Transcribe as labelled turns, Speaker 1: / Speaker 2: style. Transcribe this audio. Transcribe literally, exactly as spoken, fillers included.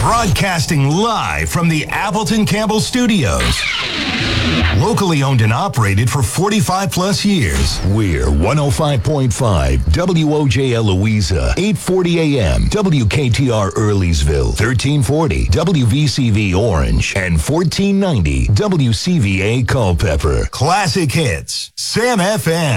Speaker 1: Broadcasting live from the Appleton Campbell Studios. Locally owned and operated for forty-five plus years. We're one oh five point five W O J L Louisa, eight forty A M W K T R Earlysville, thirteen forty W V C V Orange, and fourteen ninety W C V A Culpeper. Classic hits, Sam F M.